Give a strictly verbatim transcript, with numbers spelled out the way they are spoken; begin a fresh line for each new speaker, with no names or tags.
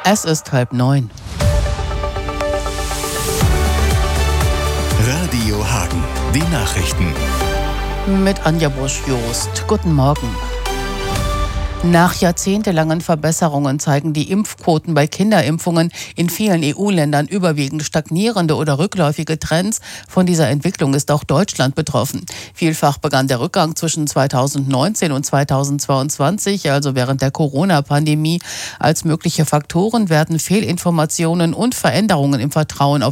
Es ist halb neun.
Radio Hagen, die Nachrichten.
Mit Anja Busch-Jost. Guten Morgen. Nach jahrzehntelangen Verbesserungen zeigen die Impfquoten bei Kinderimpfungen in vielen E U-Ländern überwiegend stagnierende oder rückläufige Trends. Von dieser Entwicklung ist auch Deutschland betroffen. Vielfach begann der Rückgang zwischen zweitausendneunzehn und zweitausendzweiundzwanzig, also während der Corona-Pandemie. Als mögliche Faktoren werden Fehlinformationen und Veränderungen im Vertrauen auf